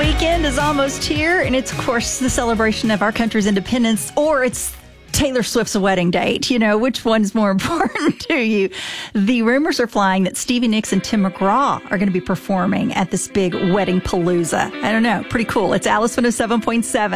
weekend is almost here, and it's, of course, the celebration of our country's independence, or it's Taylor Swift's wedding date. You know, which one's more important to you? The rumors are flying that Stevie Nicks and Tim McGraw are going to be performing at this big wedding palooza. I don't know. Pretty cool. It's Alice 107.7.